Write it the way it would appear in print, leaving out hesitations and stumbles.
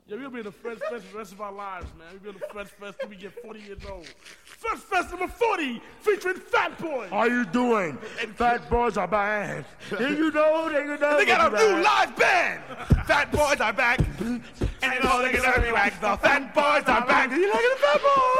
Yeah, we'll be in the Fresh Fest for the rest of our lives, man. We'll be in the Fresh Fest till we get 40 years old. Fresh Fest number 40, featuring Fat Boys. How you doing? Fat Boys are back. You know. They got a new live band. Fat Boys are back. And you know they can every wax. The Fat Boys are back. You like the Fat Boys?